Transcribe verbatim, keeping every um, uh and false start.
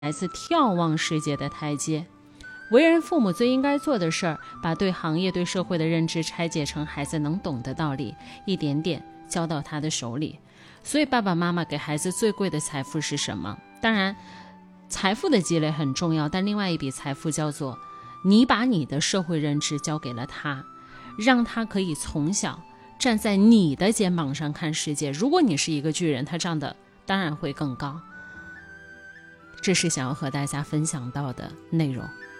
孩子眺望世界的台阶。为人父母最应该做的事儿，把对行业对社会的认知拆解成孩子能懂的道理，一点点交到他的手里。所以爸爸妈妈给孩子最贵的财富是什么？当然财富的积累很重要，但另外一笔财富叫做你把你的社会认知交给了他，让他可以从小站在你的肩膀上看世界。如果你是一个巨人，他站的当然会更高。这是想要和大家分享到的内容。